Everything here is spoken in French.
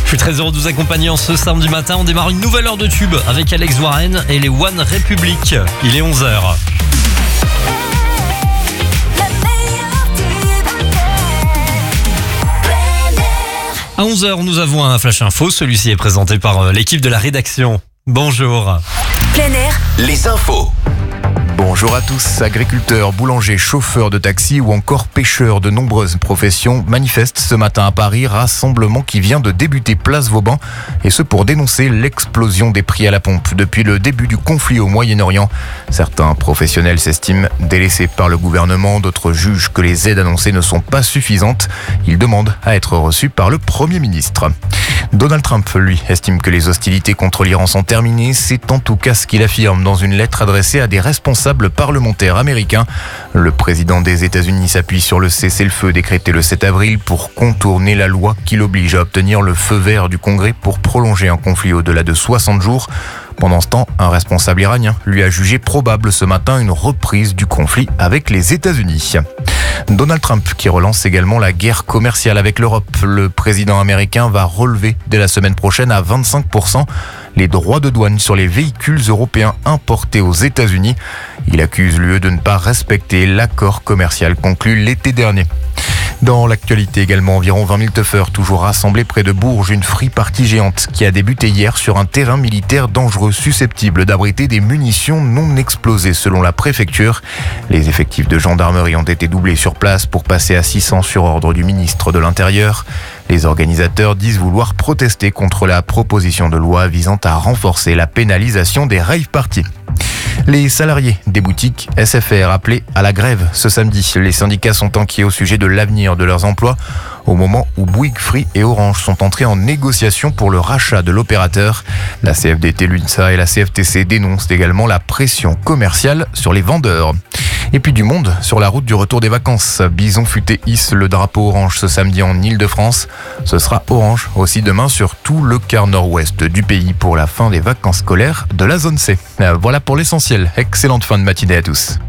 Je suis très heureux de vous accompagner en ce samedi matin. On démarre une nouvelle heure de tube avec Alex Warren et les One Republic. Il est 11h. À 11h, nous avons un flash info. Celui-ci est présenté par l'équipe de la rédaction. Bonjour. Plein air. Les infos. Bonjour à tous, agriculteurs, boulangers, chauffeurs de taxi ou encore pêcheurs, de nombreuses professions manifestent ce matin à Paris, rassemblement qui vient de débuter place Vauban, et ce pour dénoncer l'explosion des prix à la pompe depuis le début du conflit au Moyen-Orient. Certains professionnels s'estiment délaissés par le gouvernement, d'autres jugent que les aides annoncées ne sont pas suffisantes. Ils demandent à être reçus par le Premier ministre. Donald Trump, lui, estime que les hostilités contre l'Iran sont terminées. C'est en tout cas ce qu'il affirme dans une lettre adressée à des responsables parlementaires américains. Le président des États-Unis s'appuie sur le cessez-le-feu décrété le 7 avril pour contourner la loi qui l'oblige à obtenir le feu vert du Congrès pour prolonger un conflit au-delà de 60 jours. Pendant ce temps, un responsable iranien lui a jugé probable ce matin une reprise du conflit avec les États-Unis. Donald Trump qui relance également la guerre commerciale avec l'Europe. Le président américain va relever dès la semaine prochaine à 25% les droits de douane sur les véhicules européens importés aux États-Unis. Il accuse l'UE de ne pas respecter l'accord commercial conclu l'été dernier. Dans l'actualité également, environ 20 000 teufeurs toujours rassemblés près de Bourges, une free party géante qui a débuté hier sur un terrain militaire dangereux susceptible d'abriter des munitions non explosées selon la préfecture. Les effectifs de gendarmerie ont été doublés sur place pour passer à 600 sur ordre du ministre de l'Intérieur. Les organisateurs disent vouloir protester contre la proposition de loi visant à renforcer la pénalisation des rave parties. Les salariés des boutiques SFR appelés à la grève ce samedi. Les syndicats sont inquiets au sujet de l'avenir de leurs emplois au moment où Bouygues, Free et Orange sont entrés en négociation pour le rachat de l'opérateur. La CFDT, l'UNSA et la CFTC dénoncent également la pression commerciale sur les vendeurs. Et puis du monde sur la route du retour des vacances. Bison Futé hisse le drapeau orange ce samedi en Ile-de-France. Ce sera orange aussi demain sur tout le quart nord-ouest du pays pour la fin des vacances scolaires de la zone C. Voilà pour l'essentiel. Excellente fin de matinée à tous.